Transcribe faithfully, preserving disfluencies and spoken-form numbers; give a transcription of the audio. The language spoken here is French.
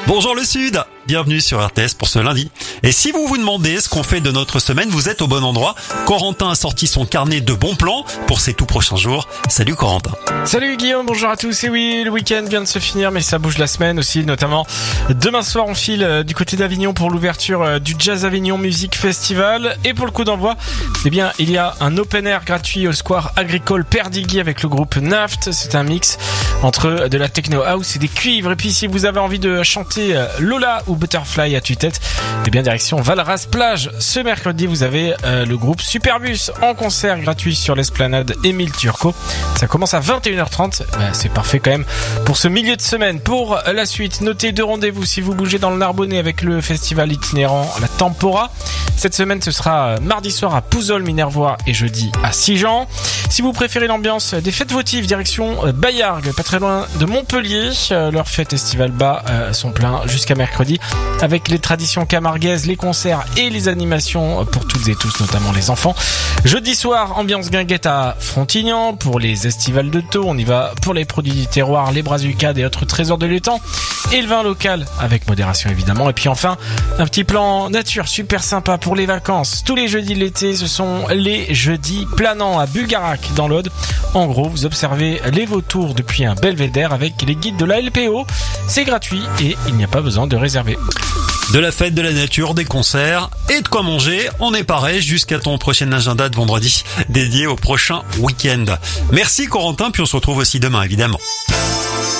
Bonjour le Sud, bienvenue sur R T S pour ce lundi. Et si vous vous demandez ce qu'on fait de notre semaine, vous êtes au bon endroit. Corentin a sorti son carnet de bons plans pour ces tout prochains jours. Salut Corentin. Salut Guillaume, bonjour à tous. Et oui, le week-end vient de se finir, mais ça bouge la semaine aussi, notamment demain soir on file du côté d'Avignon pour l'ouverture du Jazz Avignon Music Festival. Et pour le coup d'envoi, eh bien, il y a un open air gratuit au square agricole Perdiguy avec le groupe Naft. C'est un mix entre de la techno house et des cuivres. Et puis si vous avez envie de chanter Lola ou Butterfly à tue-tête, eh bien direction Valras Plage. Ce mercredi, vous avez euh, le groupe Superbus en concert gratuit sur l'esplanade Émile Turcot. Ça commence à vingt et une heures trente. Bah, c'est parfait quand même pour ce milieu de semaine. Pour la suite, notez deux rendez-vous si vous bougez dans le Narbonnais avec le festival itinérant La Tempora. Cette semaine, ce sera mardi soir à Pouzol, Minervois et jeudi à Sigean. Si vous préférez l'ambiance des fêtes votives, direction Bayargues, pas très loin de Montpellier. Leurs fêtes estivales bas euh, sont pleins jusqu'à mercredi avec les traditions camarguaises, les concerts et les animations pour toutes et tous, notamment les enfants. Jeudi soir, ambiance guinguette à Frontignan pour les estivales de Thau. On y va pour les produits du terroir, les brazucades et autres trésors de l'étang et le vin local avec modération évidemment. Et puis enfin, un petit plan nature super sympa pour les vacances. Tous les jeudis de l'été, ce sont les jeudis planants à Bulgarac dans l'Aude. En gros, vous observez les vautours depuis un belvédère avec les guides de la L P O. C'est gratuit et il n'y a pas besoin de réserver. De la fête, de la nature, des concerts et de quoi manger, on est pareil jusqu'à ton prochain agenda de vendredi dédié au prochain week-end. Merci Corentin, puis on se retrouve aussi demain évidemment.